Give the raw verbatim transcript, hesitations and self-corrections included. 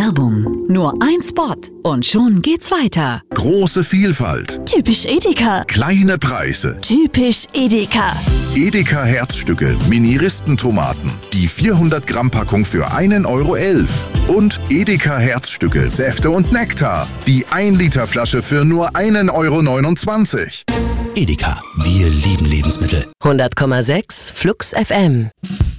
Werbung. Nur ein Spot und schon geht's weiter. Große Vielfalt. Typisch Edeka. Kleine Preise. Typisch Edeka. Edeka Herzstücke, Mini-Ristentomaten. Die vierhundert Gramm Packung für einen Euro elf. Und Edeka Herzstücke, Säfte und Nektar. Die ein Liter Flasche für nur einen Euro neunundzwanzig. Edeka, wir lieben Lebensmittel. hundert Komma sechs Flux F M.